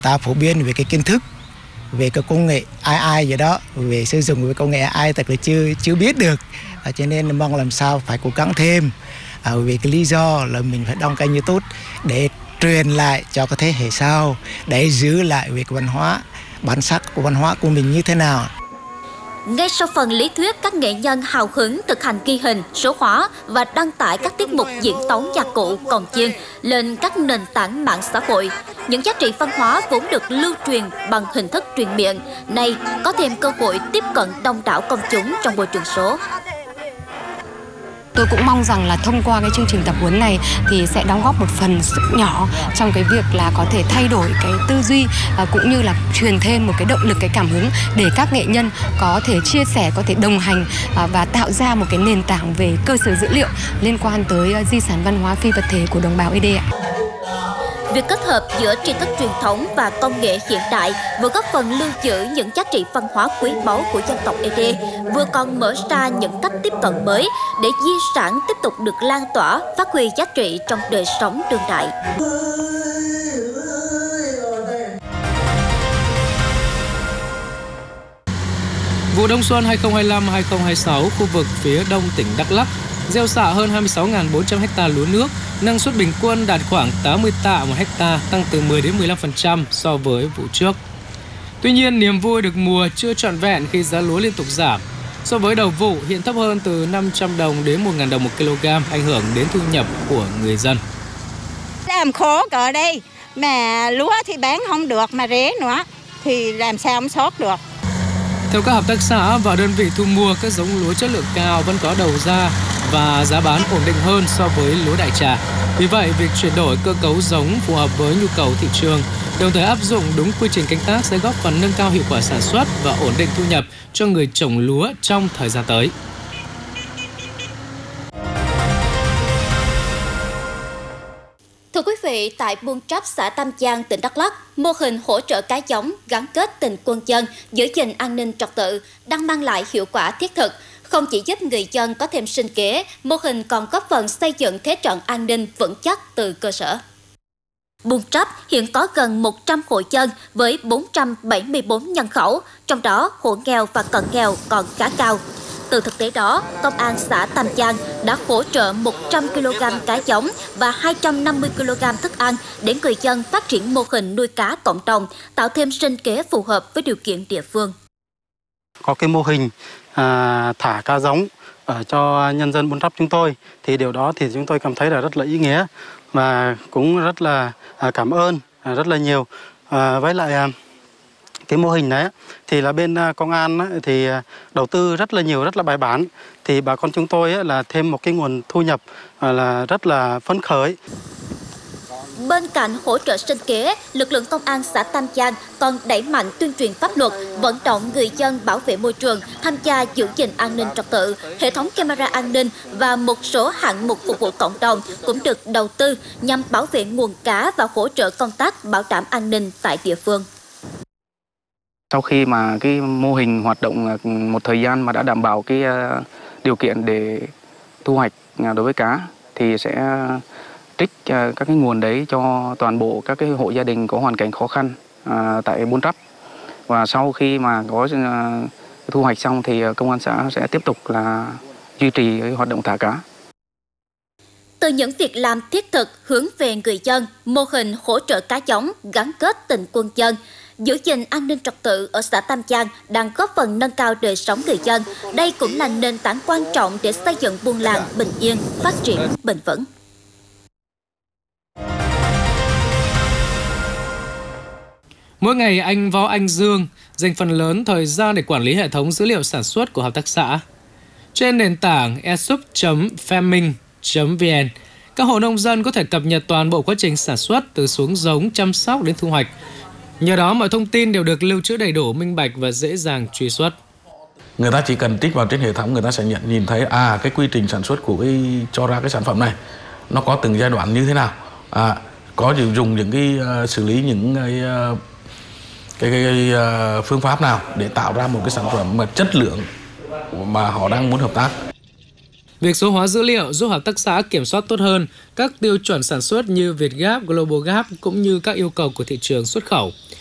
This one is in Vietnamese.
Ta phổ biến về cái kiến thức về cái công nghệ AI gì đó, về sử dụng về công nghệ AI thật là chưa biết được, cho nên mong làm sao phải cố gắng thêm. Vì cái lý do là mình phải đóng kênh YouTube để truyền lại cho cái thế hệ sau, để giữ lại về cái văn hóa, bản sắc của văn hóa của mình như thế nào. Ngay sau phần lý thuyết, các nghệ nhân hào hứng thực hành ghi hình, số hóa và đăng tải các tiết mục diễn tấu nhạc cụ, cồng chiêng lên các nền tảng mạng xã hội. Những giá trị văn hóa vốn được lưu truyền bằng hình thức truyền miệng, nay có thêm cơ hội tiếp cận đông đảo công chúng trong môi trường số. Tôi cũng mong rằng là thông qua cái chương trình tập huấn này thì sẽ đóng góp một phần sức nhỏ trong cái việc là có thể thay đổi cái tư duy, cũng như là truyền thêm một cái động lực, cái cảm hứng để các nghệ nhân có thể chia sẻ, có thể đồng hành và tạo ra một cái nền tảng về cơ sở dữ liệu liên quan tới di sản văn hóa phi vật thể của đồng bào ED ạ. Việc kết hợp giữa tri thức truyền thống và công nghệ hiện đại vừa góp phần lưu giữ những giá trị văn hóa quý báu của dân tộc ED, vừa còn mở ra những cách tiếp cận mới để di sản tiếp tục được lan tỏa, phát huy giá trị trong đời sống đương đại. Vụ đông xuân 2025-2026, khu vực phía đông tỉnh Đắk Lắk gieo xạ hơn 26.400 ha lúa nước, năng suất bình quân đạt khoảng 80 tạ một ha, tăng từ 10 đến 15% so với vụ trước. Tuy nhiên, niềm vui được mùa chưa trọn vẹn khi giá lúa liên tục giảm. So với đầu vụ, hiện thấp hơn từ 500 đồng đến 1.000 đồng một kg, ảnh hưởng đến thu nhập của người dân. Làm khổ cỡ đây, mà lúa thì bán không được, mà rế nữa, thì làm sao không sót được. Theo các hợp tác xã và đơn vị thu mua, các giống lúa chất lượng cao vẫn có đầu ra và giá bán ổn định hơn so với lúa đại trà. Vì vậy, việc chuyển đổi cơ cấu giống phù hợp với nhu cầu thị trường, đồng thời áp dụng đúng quy trình canh tác sẽ góp phần nâng cao hiệu quả sản xuất và ổn định thu nhập cho người trồng lúa trong thời gian tới. Thưa quý vị, tại Buôn Trắp, xã Tam Giang, tỉnh Đắk Lắk, mô hình hỗ trợ cá giống gắn kết tình quân dân, giữ gìn an ninh trật tự đang mang lại hiệu quả thiết thực. Không chỉ giúp người dân có thêm sinh kế, mô hình còn góp phần xây dựng thế trận an ninh vững chắc từ cơ sở. Buôn Trắp hiện có gần 100 hộ dân với 474 nhân khẩu, trong đó hộ nghèo và cận nghèo còn khá cao. Từ thực tế đó, Công an xã Tam Giang đã hỗ trợ 100 kg cá giống và 250 kg thức ăn để người dân phát triển mô hình nuôi cá cộng đồng, tạo thêm sinh kế phù hợp với điều kiện địa phương. Có cái mô hình thả cá giống cho nhân dân Buôn Trắp chúng tôi, thì điều đó thì chúng tôi cảm thấy là rất là ý nghĩa và cũng rất là cảm ơn rất là nhiều. Với lại cái mô hình này thì là bên công an thì đầu tư rất là nhiều, rất là bài bản, thì bà con chúng tôi là thêm một cái nguồn thu nhập là rất là phấn khởi. Bên cạnh hỗ trợ sinh kế, lực lượng công an xã Tam Giang còn đẩy mạnh tuyên truyền pháp luật, vận động người dân bảo vệ môi trường, tham gia giữ gìn an ninh trật tự. Hệ thống camera an ninh và một số hạng mục phục vụ cộng đồng cũng được đầu tư nhằm bảo vệ nguồn cá và hỗ trợ công tác bảo đảm an ninh tại địa phương. Sau khi mà cái mô hình hoạt động một thời gian mà đã đảm bảo cái điều kiện để thu hoạch đối với cá, thì sẽ trích các cái nguồn đấy cho toàn bộ các cái hộ gia đình có hoàn cảnh khó khăn tại Buôn Trắp. Và sau khi mà có thu hoạch xong thì công an xã sẽ tiếp tục là duy trì cái hoạt động thả cá. Từ những việc làm thiết thực hướng về người dân, mô hình hỗ trợ cá giống gắn kết tình quân dân, giữ gìn an ninh trật tự ở xã Tam Giang đang góp phần nâng cao đời sống người dân. Đây cũng là nền tảng quan trọng để xây dựng buôn làng bình yên, phát triển bền vững. Mỗi ngày anh Võ Anh Dương dành phần lớn thời gian để quản lý hệ thống dữ liệu sản xuất của hợp tác xã. Trên nền tảng esup.farming.vn, các hộ nông dân có thể cập nhật toàn bộ quá trình sản xuất từ xuống giống, chăm sóc đến thu hoạch. Nhờ đó mọi thông tin đều được lưu trữ đầy đủ, minh bạch và dễ dàng truy xuất. Người ta chỉ cần trích vào trên hệ thống, người ta sẽ nhìn thấy cái quy trình sản xuất của cho ra cái sản phẩm này nó có từng giai đoạn như thế nào, có dùng những cái xử lý những cái phương pháp nào để tạo ra một cái sản phẩm mà chất lượng mà họ đang muốn hợp tác. Việc số hóa dữ liệu giúp hợp tác xã kiểm soát tốt hơn các tiêu chuẩn sản xuất như Việt Gap, Global Gap cũng như các yêu cầu của thị trường xuất khẩu.